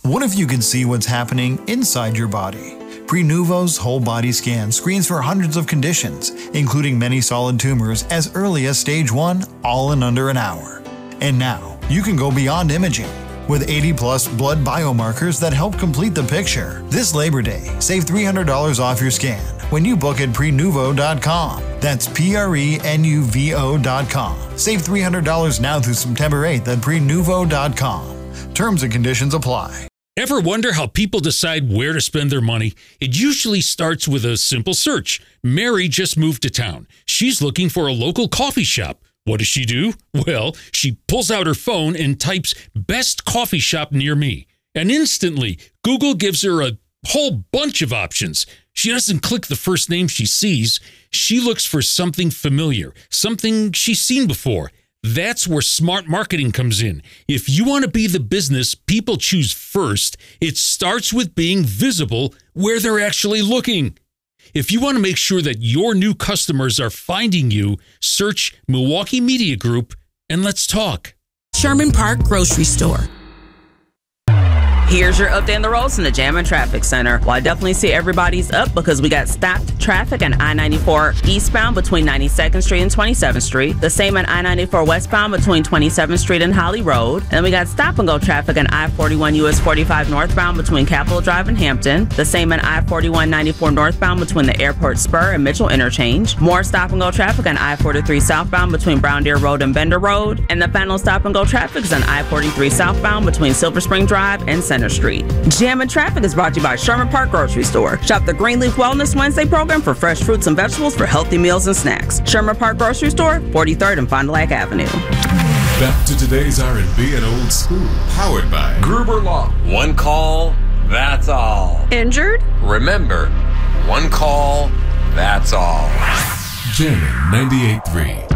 What if you could see what's happening inside your body? Prenuvo's whole body scan screens for hundreds of conditions, including many solid tumors as early as stage 1, all in under an hour. And now, you can go beyond imaging. With 80-plus blood biomarkers that help complete the picture. This Labor Day, save $300 off your scan when you book at Prenuvo.com. That's Prenuvo.com. Save $300 now through September 8th at Prenuvo.com. Terms and conditions apply. Ever wonder how people decide where to spend their money? It usually starts with a simple search. Mary just moved to town. She's looking for a local coffee shop. What does she do? Well, she pulls out her phone and types "best coffee shop near me." And instantly, Google gives her a whole bunch of options. She doesn't click the first name she sees. She looks for something familiar, something she's seen before. That's where smart marketing comes in. If you want to be the business people choose first, it starts with being visible where they're actually looking. If you want to make sure that your new customers are finding you, search Milwaukee Media Group and let's talk. Sherman Park Grocery Store. Here's your update on the roads in the Jam and Traffic Center. Well, I definitely see everybody's up because we got stopped traffic on I-94 eastbound between 92nd Street and 27th Street. The same on I-94 westbound between 27th Street and Holly Road. And then we got stop-and-go traffic on I-41 US 45 northbound between Capitol Drive and Hampton. The same on I-41 94 northbound between the Airport Spur and Mitchell Interchange. More stop-and-go traffic on I-43 southbound between Brown Deer Road and Bender Road. And the final stop-and-go traffic is on I-43 southbound between Silver Spring Drive and Center Street. Jam and Traffic is brought to you by Sherman Park Grocery Store. Shop the Greenleaf Wellness Wednesday program for fresh fruits and vegetables for healthy meals and snacks. Sherman Park Grocery Store, 43rd and Fond du Lac Avenue. Back to today's R&B and old school. Powered by Gruber Law. One call, that's all. Injured? Remember, one call, that's all. Jamming 98.3.